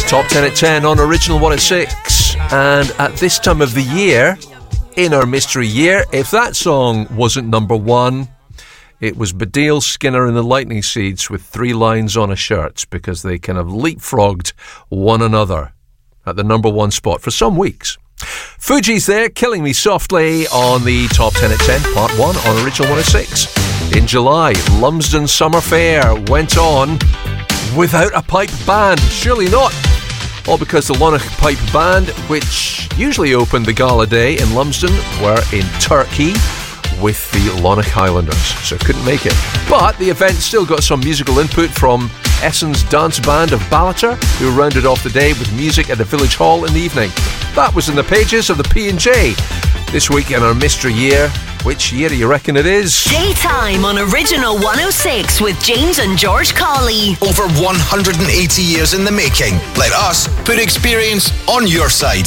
Top 10 at 10 on Original 106. And at this time of the year, in our mystery year, if that song wasn't number one, it was Baddiel, Skinner and the Lightning Seeds with 3 lines on a shirt, because they kind of leapfrogged one another at the number one spot for some weeks. Fugees there, Killing Me Softly on the Top 10 at 10, Part 1 on Original 106. In July, Lumsden Summer Fair went on without a pipe band. Surely not. All because the Lonach Pipe Band, which usually opened the gala day in Lumsden, were in Turkey with the Lonach Highlanders, so couldn't make it. But the event still got some musical input from Essen's dance band of Ballater, who rounded off the day with music at the Village Hall in the evening. That was in the pages of the P&J. This week in our mystery year, which year do you reckon it is? Daytime on Original 106 with James and George Colley. Over 180 years in the making. Let us put experience on your side.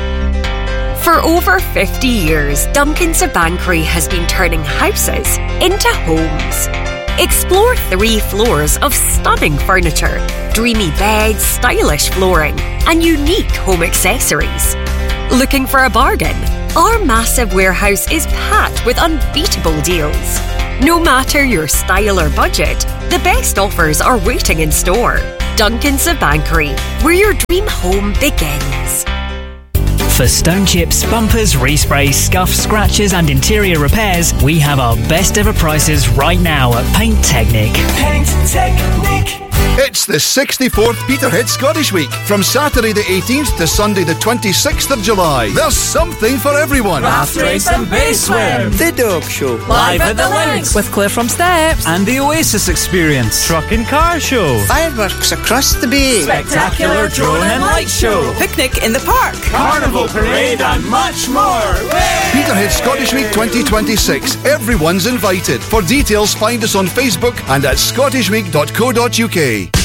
For over 50 years, Duncan's Bankery has been turning houses into homes. Explore 3 floors of stunning furniture, dreamy beds, stylish flooring, and unique home accessories. Looking for a bargain? Our massive warehouse is packed with unbeatable deals. No matter your style or budget, the best offers are waiting in store. Duncan's Bankery, where your dream home begins. For stone chips, bumpers, resprays, scuffs, scratches and interior repairs, we have our best ever prices right now at Paint Technic. Paint Technic. It's the 64th Peterhead Scottish Week, from Saturday the 18th to Sunday the 26th of July. There's something for everyone. Raft race and base swim. The Dog Show. Live at the Links. With Claire from Steps. And the Oasis Experience. Truck and Car Show. Fireworks across the bay. Spectacular drone and light show. Picnic in the park. Carnival parade and much more. Peterhead Scottish Week 2026. Everyone's invited. For details, find us on Facebook and at scottishweek.co.uk.